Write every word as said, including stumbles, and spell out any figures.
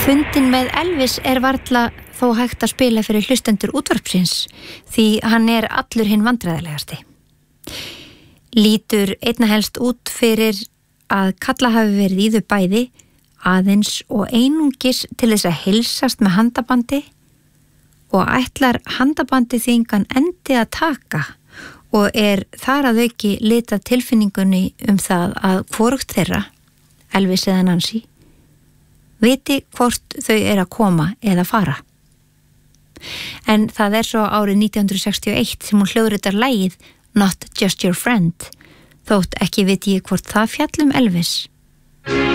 Fundin með Elvis er varla þó hægt að spila fyrir hlustendur útvarpsins því hann er allur hinn vandræðalegasti. Lítur einna helst út fyrir að kalla hafi verið í þau bæði aðeins og einungis til þess að heilsast með handabandi og ætlar handabandi því engan endi að taka og er þar að auki litað tilfinningunni um það að hvorugt þeirra, Elvis eða Nancy, viti hvort þau er að koma eða fara. En það er svo árið nítján hundruð sextíu og eitt sem hún hljóðritar lagið Not Just Your Friend, þótt ekki viti ég hvort það fjall um Elvis.